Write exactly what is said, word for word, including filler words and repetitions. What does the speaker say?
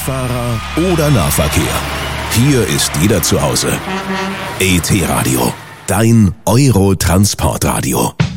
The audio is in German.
Beifahrer oder Nahverkehr. Hier ist jeder zu Hause. E T Radio, dein Euro-Transportradio.